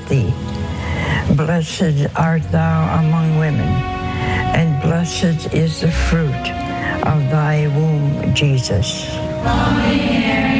thee. Blessed art thou among women, and blessed is the fruit of thy womb, Jesus. Holy Mary,